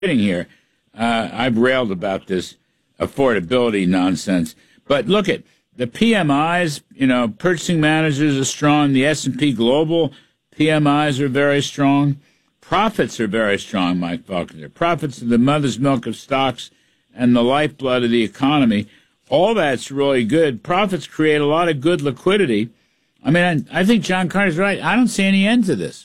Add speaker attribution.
Speaker 1: here. I've railed about this affordability nonsense. But look at the PMIs, purchasing managers are strong. The S&P Global PMIs are very strong. Profits are very strong, Mike Falconer. Profits are the mother's milk of stocks and the lifeblood of the economy. All that's really good. Profits create a lot of good liquidity. I mean, I think John Carter's right. I don't see any end to this.